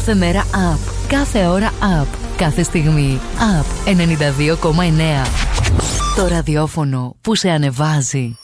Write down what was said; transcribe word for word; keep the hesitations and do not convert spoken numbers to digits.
Κάθε μέρα up. Κάθε ώρα up. Κάθε στιγμή up. ενενήντα δύο κόμμα εννέα. Το ραδιόφωνο που σε ανεβάζει.